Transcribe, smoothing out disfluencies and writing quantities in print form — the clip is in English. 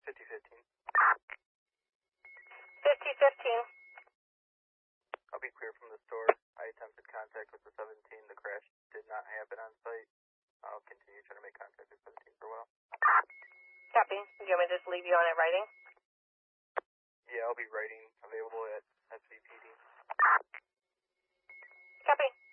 5015. 5015. I'll be clear from the store. I attempted contact with the 17. The crash did not happen on site. I'll continue trying to make contact with 17 for a while. Copy. Do you want me to just leave you on it writing? Yeah, I'll be writing available at SVPD. Copy.